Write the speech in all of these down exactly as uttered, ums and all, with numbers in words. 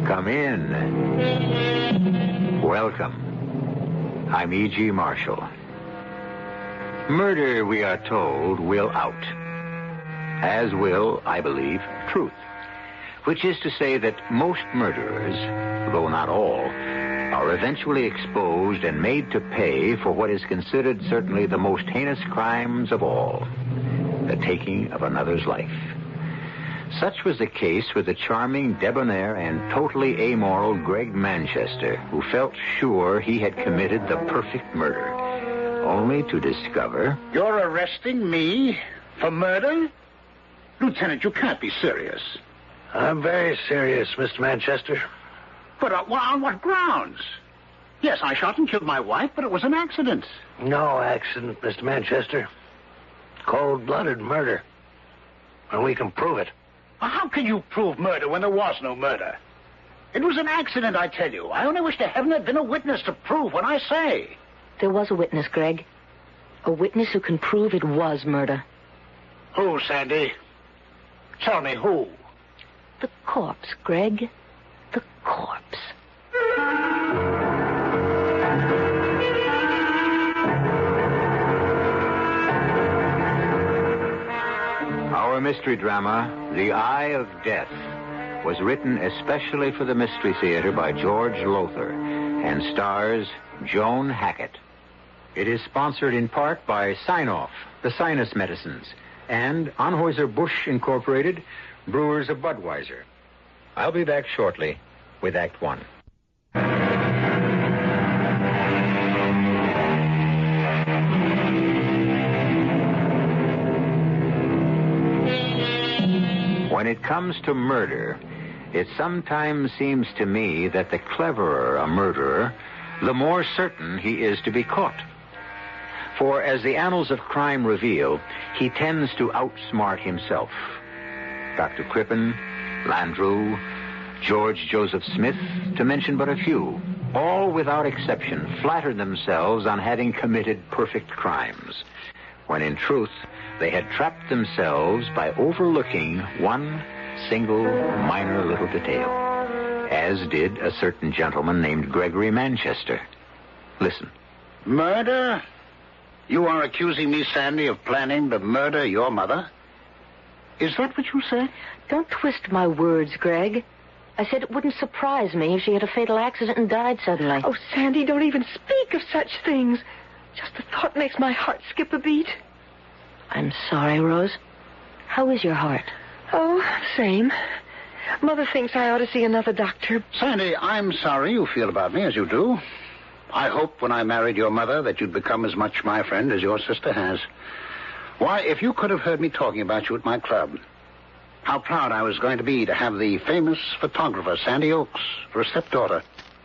Come in. Welcome. I'm E G. Marshall. Murder, we are told, will out. As will, I believe, truth. Which is to say that most murderers, though not all, are eventually exposed and made to pay for what is considered certainly the most heinous crimes of all, the taking of another's life. Such was the case with the charming, debonair, and totally amoral Greg Manchester, who felt sure he had committed the perfect murder, only to discover... You're arresting me for murder? Lieutenant, you can't be serious. I'm very serious, Mister Manchester. But uh, well, on what grounds? Yes, I shot and killed my wife, but it was an accident. No accident, Mister Manchester. Cold-blooded murder. And we can prove it. Well, how can you prove murder when there was no murder? It was an accident, I tell you. I only wish to heaven there'd been a witness to prove what I say. There was a witness, Greg. A witness who can prove it was murder. Who, Sandy? Tell me who. The corpse, Greg. The corpse. Our mystery drama, The Eye of Death, was written especially for the Mystery Theater by George Lothar and stars Joan Hackett. It is sponsored in part by Sine-Off, the sinus medicines, and Anheuser-Busch Incorporated, brewers of Budweiser. I'll be back shortly with Act One. When it comes to murder, it sometimes seems to me that the cleverer a murderer, the more certain he is to be caught. For as the annals of crime reveal, he tends to outsmart himself. Doctor Crippen, Landru, George Joseph Smith, to mention but a few, all without exception flatter themselves on having committed perfect crimes, when in truth they had trapped themselves by overlooking one single minor little detail, as did a certain gentleman named Gregory Manchester. Listen. Murder? You are accusing me, Sandy, of planning to murder your mother? Is that what you said? Don't twist my words, Greg. I said it wouldn't surprise me if she had a fatal accident and died suddenly. Oh, Sandy, don't even speak of such things. Just the thought makes my heart skip a beat. I'm sorry, Rose. How is your heart? Oh, same. Mother thinks I ought to see another doctor. Sandy, I'm sorry you feel about me as you do. I hoped when I married your mother that you'd become as much my friend as your sister has. Why, if you could have heard me talking about you at my club, how proud I was going to be to have the famous photographer, Sandy Oakes, for a stepdaughter.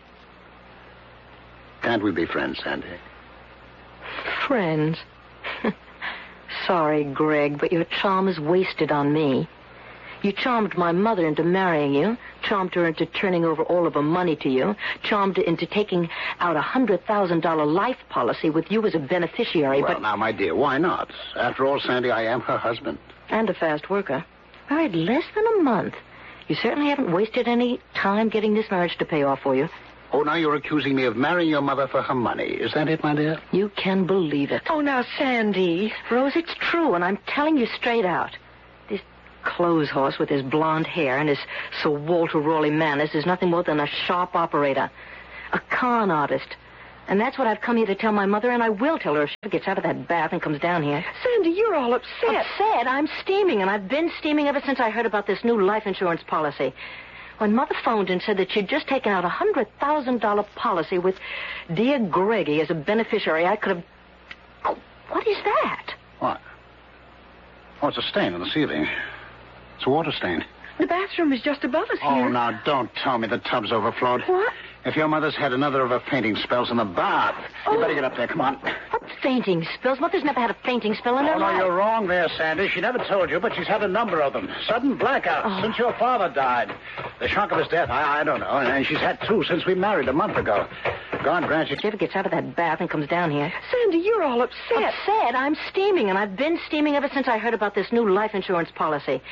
Can't we be friends, Sandy? Friends? Sorry, Greg, but your charm is wasted on me. You charmed my mother into marrying you, charmed her into turning over all of her money to you, charmed her into taking out a one hundred thousand dollars life policy with you as a beneficiary, well, but... now, my dear, why not? After all, Sandy, I am her husband. And a fast worker. Married less than a month. You certainly haven't wasted any time getting this marriage to pay off for you. Oh, now you're accusing me of marrying your mother for her money. Is that it, my dear? You can believe it. Oh, now, Sandy. Rose, it's true, and I'm telling you straight out. This clothes horse with his blonde hair and his Sir Walter Raleigh manners is nothing more than a sharp operator. A con artist. And that's what I've come here to tell my mother, and I will tell her if she gets out of that bath and comes down here. Sandy, you're all upset. Upset? I'm steaming, and I've been steaming ever since I heard about this new life insurance policy. When Mother phoned and said that she'd just taken out a one hundred thousand dollars policy with dear Greggy as a beneficiary, I could have... Oh, what is that? What? Oh, it's a stain on the ceiling. It's a water stain. The bathroom is just above us Oh, here. now, don't tell me the tub's overflowed. What? If your mother's had another of her fainting spells in the bath, Oh. you better get up there. Come on. What fainting spells? Mother's never had a fainting spell in Oh, her no, life. you're wrong there, Sandy. She never told you, but she's had a number of them. Sudden blackouts Oh. since your father died. The shock of his death, I, I don't know. And she's had two since we married a month ago. God grant you... If she ever gets out of that bath and comes down here... Sandy, you're all upset. Upset? I'm steaming, and I've been steaming ever since I heard about this new life insurance policy.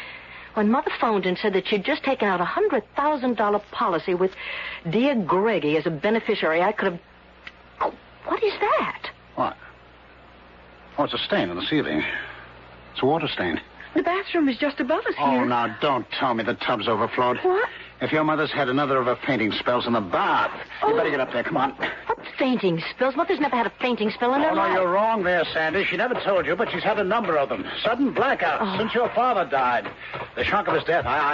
When Mother phoned and said that she'd just taken out a one hundred thousand dollars policy with dear Greggy as a beneficiary, I could have... Oh, what is that? What? Oh, it's a stain on the ceiling. It's a water stain. The bathroom is just above us Oh, here. now, don't tell me the tub's overflowed. What? If your mother's had another of her fainting spells in the bath, you Oh. better get up there. Come on. What fainting spells? Mother's never had a fainting spell in her Oh, no, life. you're wrong there, Sandy. She never told you, but she's had a number of them. Sudden blackouts Oh. since your father died. The shock of his death, I,